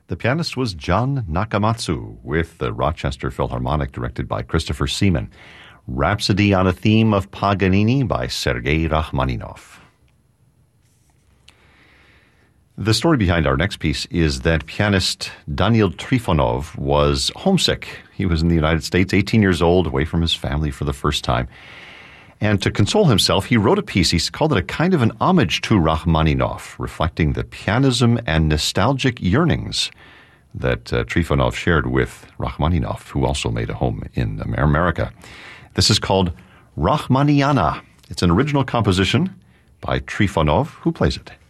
The pianist was John Nakamatsu with the Rochester Philharmonic, directed by Christopher Seaman. Rhapsody on a Theme of Paganini by Sergei Rachmaninoff. The story behind our next piece is that pianist Daniil Trifonov was homesick. He was in the United States, 18 years old, away from his family for the first time. And to console himself, he wrote a piece. He called it a kind of an homage to Rachmaninoff, reflecting the pianism and nostalgic yearnings that Trifonov shared with Rachmaninoff, who also made a home in America. This is called Rachmaniniana. It's an original composition by Trifonov, who plays it.